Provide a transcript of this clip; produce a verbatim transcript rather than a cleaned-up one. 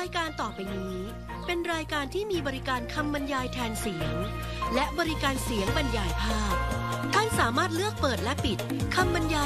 ายการต่อไปนี้เป็นรายการที่มีบริการคำบรรยายแทนเสียงและบริการเสียงบรรยายภาพท่านสามารถเลือกเปิดและปิดคำบรรยาย